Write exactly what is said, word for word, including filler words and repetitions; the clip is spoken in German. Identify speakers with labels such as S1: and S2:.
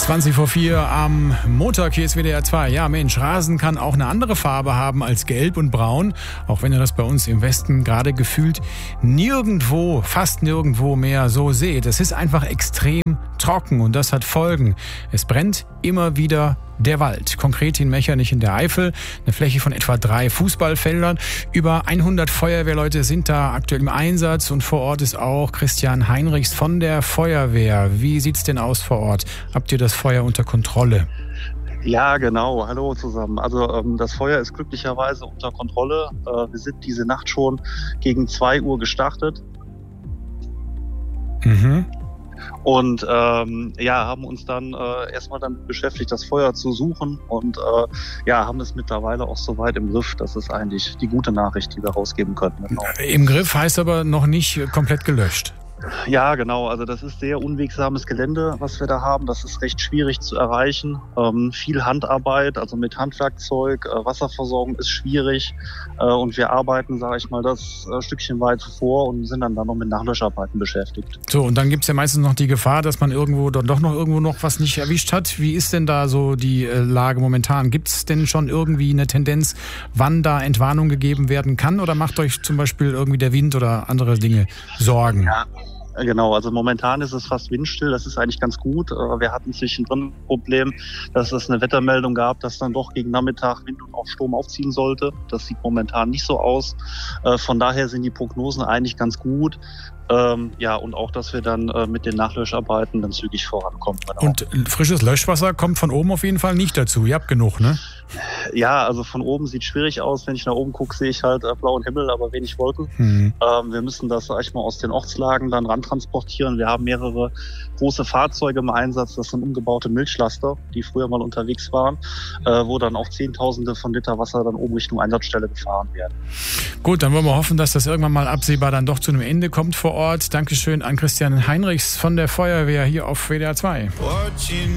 S1: zwanzig vor vier am Montag, hier ist W D R zwei. Ja Mensch, Rasen kann auch eine andere Farbe haben als gelb und braun, auch wenn ihr das bei uns im Westen gerade gefühlt nirgendwo, fast nirgendwo mehr so seht. Es ist einfach extrem trocken und das hat Folgen. Es brennt immer wieder der Wald, konkret in Mechernich in der Eifel, eine Fläche von etwa drei Fußballfeldern. Über hundert Feuerwehrleute sind da aktuell im Einsatz und vor Ort ist auch Christian Heinrichs von der Feuerwehr. Wie sieht's denn aus vor Ort? Habt ihr das Feuer unter Kontrolle?
S2: Ja, genau. Hallo zusammen. Also ähm, das Feuer ist glücklicherweise unter Kontrolle. Äh, wir sind diese Nacht schon gegen zwei Uhr gestartet.
S1: Mhm.
S2: Und ähm, ja, haben uns dann äh, erstmal damit beschäftigt, das Feuer zu suchen und äh, ja, haben es mittlerweile auch so weit im Griff. Das ist eigentlich die gute Nachricht, die wir rausgeben könnten. Genau.
S1: Im Griff heißt aber noch nicht komplett gelöscht.
S2: Ja, genau. Also das ist sehr unwegsames Gelände, was wir da haben. Das ist recht schwierig zu erreichen. Ähm, viel Handarbeit, also mit Handwerkzeug. Äh, Wasserversorgung ist schwierig. Äh, und wir arbeiten, sage ich mal, das äh, Stückchen weit vor und sind dann da noch mit Nachlöscharbeiten beschäftigt.
S1: So, und dann gibt's ja meistens noch die Gefahr, dass man irgendwo dann doch noch irgendwo noch was nicht erwischt hat. Wie ist denn da so die äh, Lage momentan? Gibt's denn schon irgendwie eine Tendenz, wann da Entwarnung gegeben werden kann? Oder macht euch zum Beispiel irgendwie der Wind oder andere Dinge Sorgen?
S2: Ja. Genau, also momentan ist es fast windstill, das ist eigentlich ganz gut. Wir hatten zwischendrin ein Problem, dass es eine Wettermeldung gab, dass dann doch gegen Nachmittag Wind und auch Sturm aufziehen sollte. Das sieht momentan nicht so aus. Von daher sind die Prognosen eigentlich ganz gut. Ähm, ja, und auch, dass wir dann äh, mit den Nachlöscharbeiten dann zügig vorankommen. Genau.
S1: Und frisches Löschwasser kommt von oben auf jeden Fall nicht dazu. Ihr habt genug, ne?
S2: Ja, also von oben sieht schwierig aus. Wenn ich nach oben gucke, sehe ich halt äh, blauen Himmel, aber wenig Wolken.
S1: Mhm.
S2: Ähm, wir müssen das, sag ich mal, aus den Ortslagen dann rantransportieren. Wir haben mehrere große Fahrzeuge im Einsatz. Das sind umgebaute Milchlaster, die früher mal unterwegs waren, äh, wo dann auch Zehntausende von Liter Wasser dann oben Richtung Einsatzstelle gefahren werden.
S1: Gut, dann wollen wir hoffen, dass das irgendwann mal absehbar dann doch zu einem Ende kommt vor Ort. Dankeschön an Christian Heinrichs von der Feuerwehr hier auf W D R zwei.